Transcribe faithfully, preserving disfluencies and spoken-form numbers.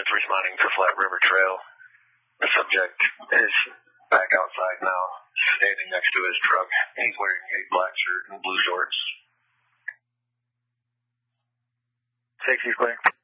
that's responding to Flat River Trail. The subject is back outside now, standing next to his truck. He's wearing a black shirt and blue shorts. six is clear.